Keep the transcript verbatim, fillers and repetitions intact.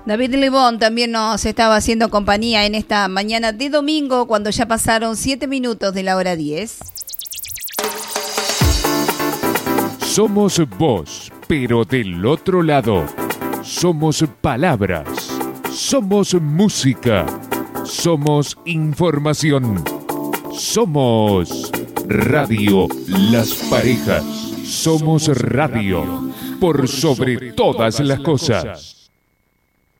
David Lebón también nos estaba haciendo compañía en esta mañana de domingo cuando ya pasaron siete minutos de la hora diez. Somos voz, pero del otro lado. Somos palabras. Somos música. Somos información. Somos Radio Las Parejas. Somos radio por sobre todas las cosas.